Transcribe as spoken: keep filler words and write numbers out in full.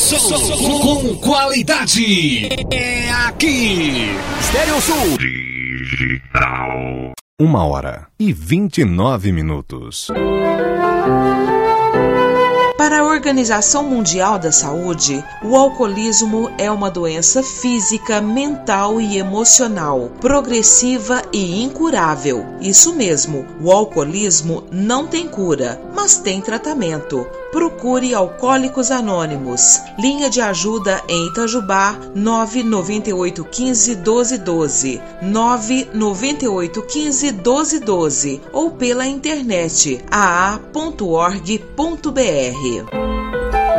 Som com qualidade. É aqui. Estéreo Sul. Digital. Uma hora e vinte e nove minutos. Para a Organização Mundial da Saúde, o alcoolismo é uma doença física, mental e emocional, progressiva e incurável. Isso mesmo, o alcoolismo não tem cura, mas tem tratamento. Procure Alcoólicos Anônimos. Linha de ajuda em Itajubá, nove nove oito um cinco, doze doze, nove nove oito um cinco, doze doze ou pela internet a a ponto org ponto b r.